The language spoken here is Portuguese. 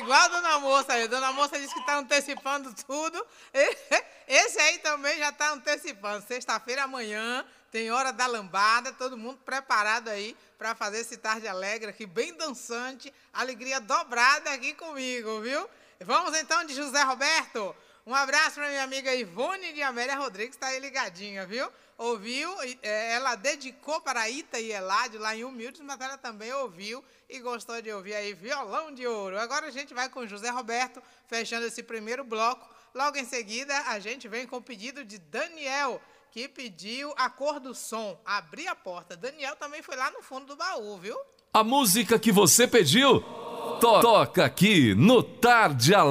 igual a dona Moça aí. Dona Moça disse que tá antecipando tudo. Esse aí também já tá antecipando. Sexta-feira amanhã tem Hora da Lambada. Todo mundo preparado aí para fazer esse Tarde Alegre aqui, bem dançante. Alegria dobrada aqui comigo, viu? Vamos então de José Roberto. Um abraço para minha amiga Ivone de Amélia Rodrigues, tá aí ligadinha, viu? Ouviu, ela dedicou para a Ita e Elade lá em Humildes, mas ela também ouviu e gostou de ouvir aí Violão de Ouro. Agora a gente vai com José Roberto, fechando esse primeiro bloco. Logo em seguida, a gente vem com o pedido de Daniel, que pediu A Cor do Som, Abrir a Porta. Daniel também foi lá no fundo do baú, viu? A música que você pediu, toca aqui no Tarde Alegre.